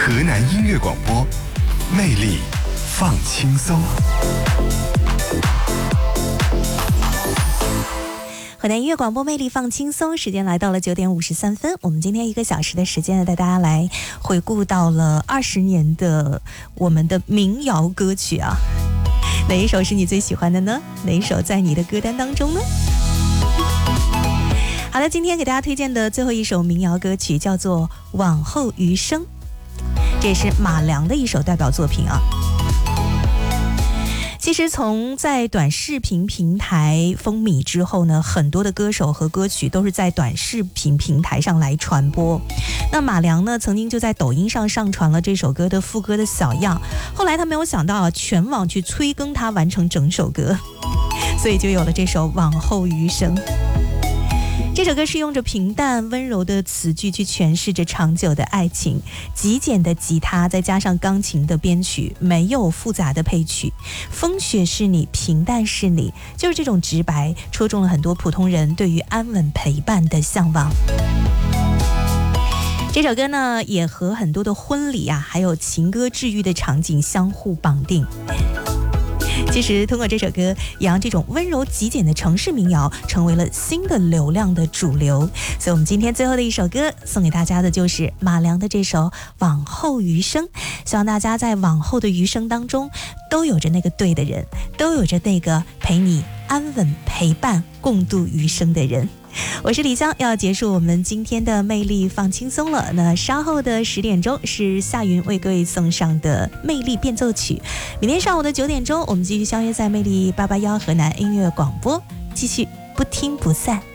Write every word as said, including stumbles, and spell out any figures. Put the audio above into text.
河南音乐广播，魅力放轻松。 河南音乐广播，魅力放轻松，时间来到了九点五十三分。我们今天一个小时的时间呢，带大家来回顾到了二十年的我们的民谣歌曲啊。哪一首是你最喜欢的呢？哪一首在你的歌单当中呢？好的，今天给大家推荐的最后一首民谣歌曲叫做《往后余生》，这也是马良的一首代表作品啊。其实从在短视频平台风靡之后呢，很多的歌手和歌曲都是在短视频平台上来传播。那马良呢，曾经就在抖音上上传了这首歌的副歌的小样，后来他没有想到啊，全网去催更他完成整首歌，所以就有了这首《往后余生》。这首歌是用着平淡温柔的词句去诠释着长久的爱情，极简的吉他再加上钢琴的编曲，没有复杂的配曲，风雪是你，平淡是你，就是这种直白戳中了很多普通人对于安稳陪伴的向往。这首歌呢，也和很多的婚礼啊，还有情歌治愈的场景相互绑定。其实通过这首歌，也让这种温柔极简的城市民谣成为了新的流量的主流。所以我们今天最后的一首歌送给大家的就是马良的这首《往后余生》，希望大家在往后的余生当中都有着那个对的人，都有着那个陪你安稳陪伴共度余生的人。我是李湘，要结束我们今天的魅力放轻松了。那稍后的十点钟是夏云为各位送上的魅力变奏曲。明天上午的九点钟，我们继续相约在魅力八八一河南音乐广播，继续不听不散。